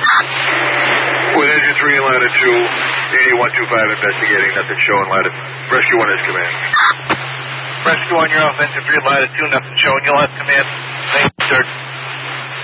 With engine 3 in latitude, 8125 investigating, nothing showing latitude. Rescue 1 is command. Rescue 1, you're off engine 3 latitude, nothing showing, you'll have command.